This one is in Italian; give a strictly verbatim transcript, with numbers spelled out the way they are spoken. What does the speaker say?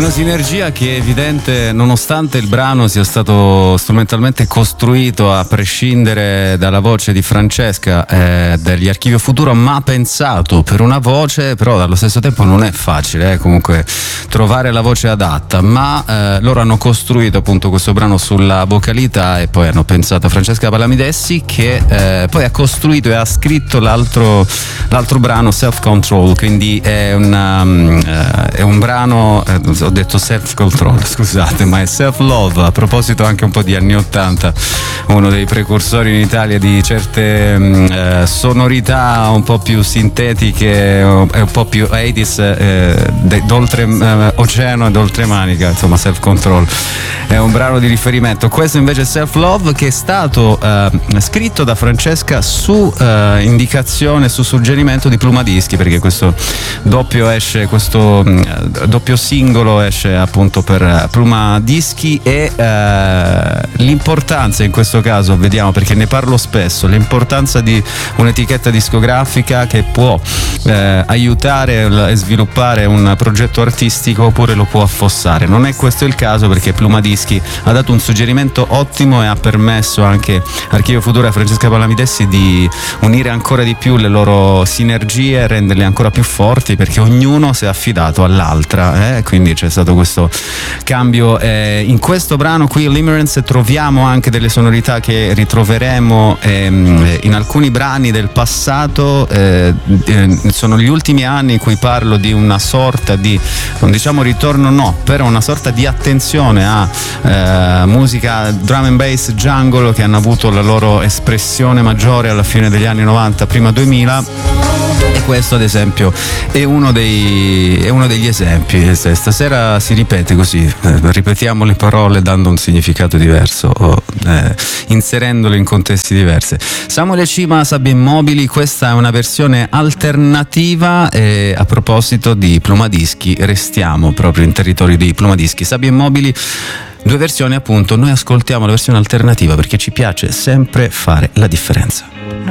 Una sinergia che è evidente nonostante il brano sia stato strumentalmente costruito a prescindere dalla voce di Francesca eh, degli Archivio Futuro, ma pensato per una voce, però allo stesso tempo non è facile eh, comunque trovare la voce adatta, ma eh, loro hanno costruito appunto questo brano sulla vocalità e poi hanno pensato a Francesca Palamidessi, che eh, poi ha costruito e ha scritto l'altro, l'altro brano, Self Control, quindi è, una, um, uh, è un brano eh, ho detto self control, scusate, ma è self love, a proposito anche un po' di anni ottanta, uno dei precursori in Italia di certe eh, sonorità un po' più sintetiche e un po' più ottanta eh, d'oltre eh, oceano ed oltremanica, insomma self control è un brano di riferimento. Questo invece è Self Love, che è stato eh, scritto da Francesca su eh, indicazione, su suggerimento di Pluma Dischi, perché questo doppio esce, questo mh, doppio singolo esce appunto per Pluma Dischi e eh, l'importanza in questo caso, vediamo perché ne parlo spesso, l'importanza di un'etichetta discografica che può eh, aiutare e sviluppare un progetto artistico oppure lo può affossare. Non è questo il caso, perché Pluma Dischi ha dato un suggerimento ottimo e ha permesso anche Archivio Futuro e Francesca Palamidessi di unire ancora di più le loro sinergie e renderle ancora più forti, perché ognuno si è affidato all'altra eh? Quindi c'è stato questo cambio eh, in questo brano qui Limerence. Troviamo anche delle sonorità che ritroveremo ehm, in alcuni brani del passato, eh, eh, sono gli ultimi anni in cui parlo di una sorta di, non diciamo ritorno no, però una sorta di attenzione a eh, musica drum and bass jungle che hanno avuto la loro espressione maggiore alla fine degli anni novanta, prima duemila. E questo ad esempio è uno dei è uno degli esempi. Stasera si ripete così, eh, ripetiamo le parole dando un significato diverso o eh, inserendole in contesti diversi. Samuele Cima, Sabbie Immobili, questa è una versione alternativa e a proposito di Pluma Dischi restiamo proprio in territorio di Pluma Dischi. Sabbie Immobili, due versioni appunto, noi ascoltiamo la versione alternativa perché ci piace sempre fare la differenza.